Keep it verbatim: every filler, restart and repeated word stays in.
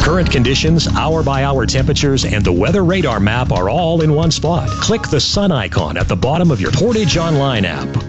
Current conditions, hour-by-hour temperatures, and the weather radar map are all in one spot. Click the sun icon at the bottom of your Portage Online app